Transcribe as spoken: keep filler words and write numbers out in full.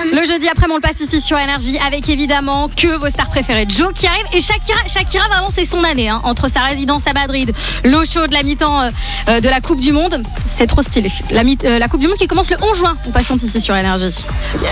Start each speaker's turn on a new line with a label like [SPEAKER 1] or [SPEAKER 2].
[SPEAKER 1] Le jeudi après, on le passe ici sur Énergie avec évidemment que vos stars préférées. Joe qui arrive et Shakira. Shakira, vraiment, c'est son année. Hein, entre sa résidence à Madrid, l'eau chaude, la mi-temps euh, de la Coupe du Monde. C'est trop stylé. La, mi- euh, la Coupe du Monde qui commence le onze juin. On patiente ici sur Énergie.